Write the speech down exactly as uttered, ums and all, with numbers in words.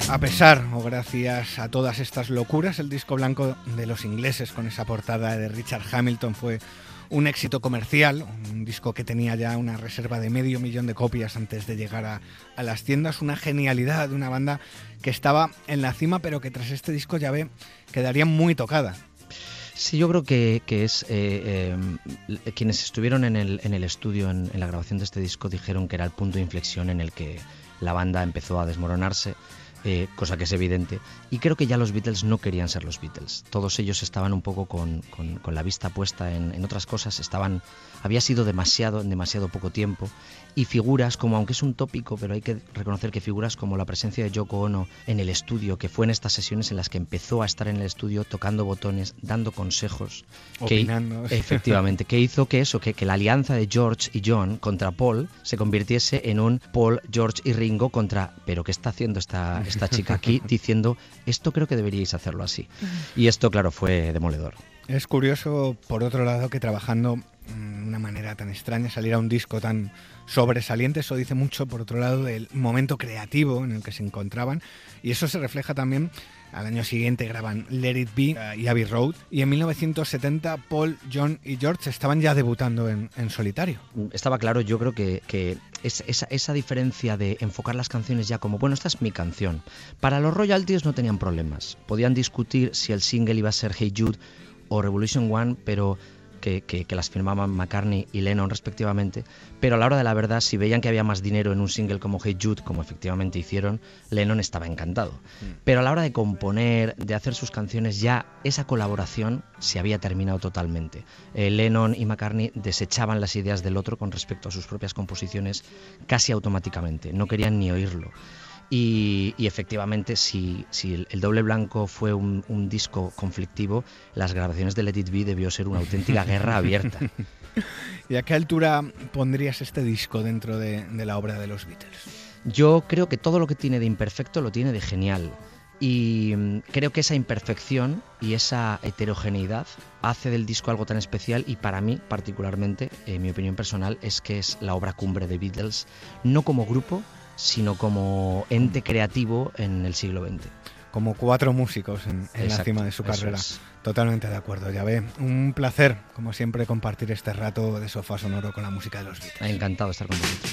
A pesar o gracias a todas estas locuras, el disco blanco de los ingleses con esa portada de Richard Hamilton fue un éxito comercial, un disco que tenía ya una reserva de medio millón de copias antes de llegar a, a las tiendas, una genialidad de una banda que estaba en la cima, pero que tras este disco ya ve quedaría muy tocada. Sí, yo creo que, que es eh, eh, quienes estuvieron en el, en el estudio en, en la grabación de este disco dijeron que era el punto de inflexión en el que la banda empezó a desmoronarse. Eh, cosa que es evidente, y creo que ya los Beatles no querían ser los Beatles. Todos ellos estaban un poco con, con, con la vista puesta en, en otras cosas, estaban, había sido demasiado en demasiado poco tiempo, y figuras como, aunque es un tópico, pero hay que reconocer que figuras como la presencia de Yoko Ono en el estudio, que fue en estas sesiones en las que empezó a estar en el estudio tocando botones, dando consejos, opinando, que, efectivamente, que hizo que eso, que, que la alianza de George y John contra Paul se convirtiese en un Paul, George y Ringo contra, pero ¿qué está haciendo esta esta chica aquí? Diciendo, esto creo que deberíais hacerlo así. Y esto, claro, fue demoledor. Es curioso, por otro lado, que trabajando de una manera tan extraña saliera un disco tan sobresaliente. Eso dice mucho, por otro lado, del momento creativo en el que se encontraban, y eso se refleja también. Al año siguiente graban Let It Be y Abbey Road, y en mil novecientos setenta Paul, John y George estaban ya debutando en, en solitario. Estaba claro, yo creo que, que es, esa, esa diferencia de enfocar las canciones ya como, bueno, esta es mi canción. Para los royalties no tenían problemas, podían discutir si el single iba a ser Hey Jude o Revolution One, pero que, que, que las firmaban McCartney y Lennon respectivamente, pero a la hora de la verdad, si veían que había más dinero en un single como Hey Jude, como efectivamente hicieron, Lennon estaba encantado. Mm. Pero a la hora de componer, de hacer sus canciones, ya esa colaboración se había terminado totalmente. Eh, Lennon y McCartney desechaban las ideas del otro con respecto a sus propias composiciones casi automáticamente, no querían ni oírlo. Y, y efectivamente, si, si el, el Doble Blanco fue un, un disco conflictivo, las grabaciones de Let It Be debió ser una auténtica guerra abierta. ¿Y a qué altura pondrías este disco dentro de, de la obra de los Beatles? Yo creo que todo lo que tiene de imperfecto lo tiene de genial. Y creo que esa imperfección y esa heterogeneidad hace del disco algo tan especial, y para mí particularmente, en mi opinión personal, es que es la obra cumbre de Beatles, no como grupo, sino como ente creativo en el siglo veinte. Como cuatro músicos en, en la cima de su carrera. Es. Totalmente de acuerdo, ya ve. Un placer, como siempre, compartir este rato de sofá sonoro con la música de los Beatles. Encantado de estar con vosotros.